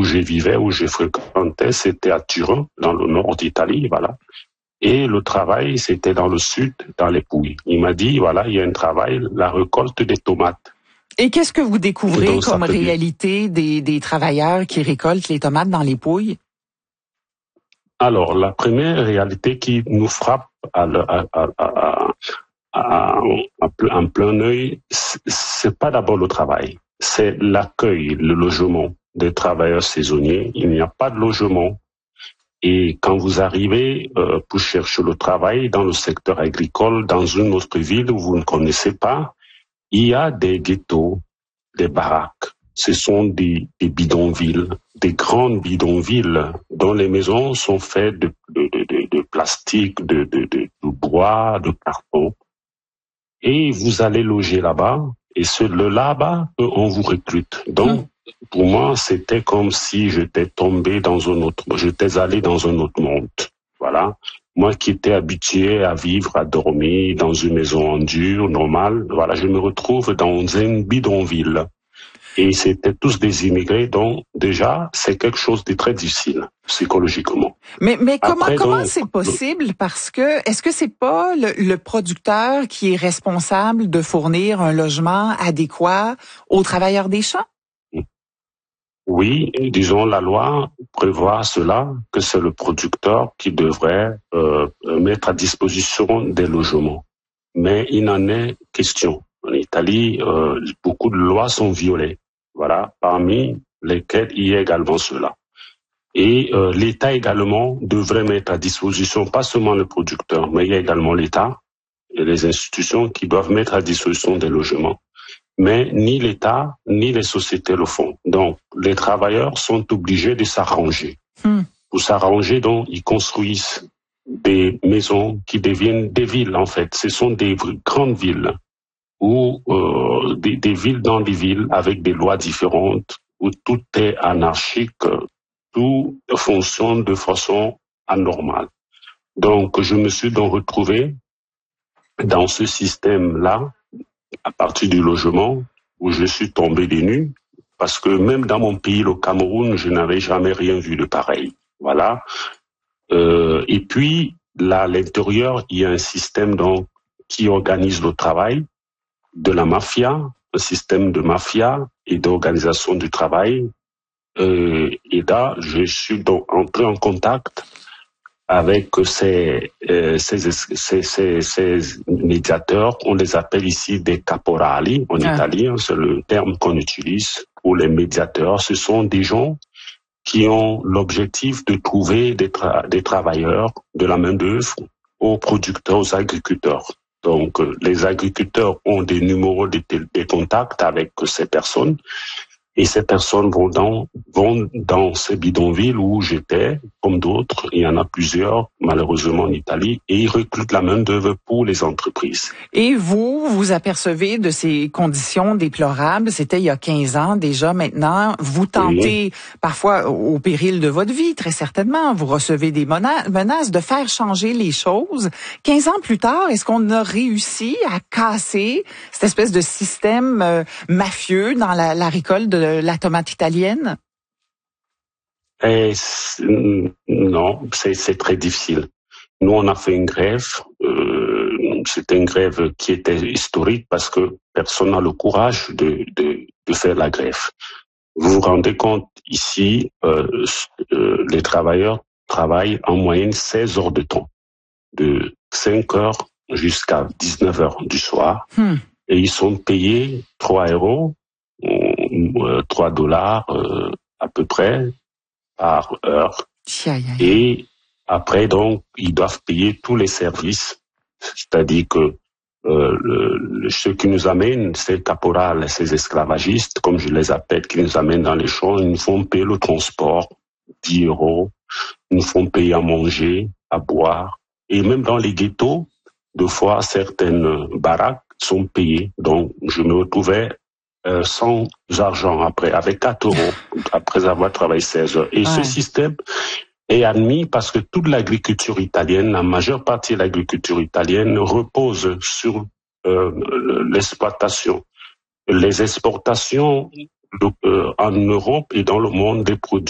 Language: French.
où je vivais, où je fréquentais, c'était à Turin, dans le nord d'Italie, voilà. Et le travail, c'était dans le sud, dans les Pouilles. Il m'a dit, voilà, il y a un travail, la récolte des tomates. Et qu'est-ce que vous découvrez comme réalité des travailleurs qui récoltent les tomates dans les Pouilles? Alors, la première réalité qui nous frappe en plein œil, c'est pas d'abord le travail, c'est l'accueil, le logement des travailleurs saisonniers. Il n'y a pas de logement. Et quand vous arrivez pour chercher le travail dans le secteur agricole, dans une autre ville où vous ne connaissez pas, il y a des ghettos, des baraques. Ce sont des bidonvilles, des grandes bidonvilles dont les maisons sont faites de plastique, de bois, de carton. Et vous allez loger là-bas, et là-bas, on vous recrute. Donc, pour moi, c'était comme si j'étais allé dans un autre monde. Voilà. Moi qui étais habitué à vivre, à dormir dans une maison en dur, normale, voilà, je me retrouve dans une bidonville. Et c'était tous des immigrés, donc déjà, c'est quelque chose de très difficile, psychologiquement. Mais comment c'est possible? Parce que, est-ce que c'est pas le producteur qui est responsable de fournir un logement adéquat aux travailleurs des champs? Oui, disons, la loi prévoit cela, que c'est le producteur qui devrait mettre à disposition des logements. Mais il en est question. En Italie, beaucoup de lois sont violées. Voilà, parmi lesquelles il y a également cela. Et l'État également devrait mettre à disposition, pas seulement le producteur, mais il y a également l'État et les institutions qui doivent mettre à disposition des logements. Mais ni l'État, ni les sociétés le font. Donc, les travailleurs sont obligés de s'arranger. Pour s'arranger, donc, ils construisent des maisons qui deviennent des villes, en fait. Ce sont des grandes villes ou des villes dans des villes avec des lois différentes, où tout est anarchique, tout fonctionne de façon anormale. Donc, je me suis donc retrouvé dans ce système-là, à partir du logement, où je suis tombé des nues, parce que même dans mon pays, le Cameroun, je n'avais jamais rien vu de pareil. Voilà. Et puis, là, à l'intérieur, il y a un système donc qui organise le travail de la mafia, un système de mafia et d'organisation du travail. Et là, je suis donc entré en contact avec ces médiateurs. On les appelle ici des caporali en italien, c'est le terme qu'on utilise pour les médiateurs. Ce sont des gens qui ont l'objectif de trouver des travailleurs, de la main-d'œuvre aux producteurs, aux agriculteurs. Donc, les agriculteurs ont des numéros de contact avec ces personnes. Et ces personnes vont dans ces bidonvilles où j'étais, comme d'autres, il y en a plusieurs, malheureusement en Italie, et ils recrutent la main-d'œuvre pour les entreprises. Et vous apercevez de ces conditions déplorables, c'était il y a 15 ans déjà maintenant, vous tentez, parfois au péril de votre vie, très certainement, vous recevez des menaces de faire changer les choses. 15 ans plus tard, est-ce qu'on a réussi à casser cette espèce de système mafieux dans la récolte de la tomate italienne? Non, c'est très difficile. Nous, on a fait une grève. C'était une grève qui était historique parce que personne n'a le courage de faire la grève. Vous vous rendez compte, ici, les travailleurs travaillent en moyenne 16 heures de temps, de 5 heures jusqu'à 19 heures du soir. Et ils sont payés 3 euros, $3 à peu près par heure. Et après, donc, ils doivent payer tous les services. C'est-à-dire que ceux qui nous amènent, ces caporales, ces esclavagistes, comme je les appelle, qui nous amènent dans les champs, ils nous font payer le transport, 10 euros. Ils nous font payer à manger, à boire. Et même dans les ghettos, deux fois, certaines baraques sont payées. Donc, je me retrouvais sans argent après, avec 4 euros, après avoir travaillé 16 heures. Et ce système est admis parce que toute l'agriculture italienne, la majeure partie de l'agriculture italienne repose sur l'exploitation. Les exportations en Europe et dans le monde des produits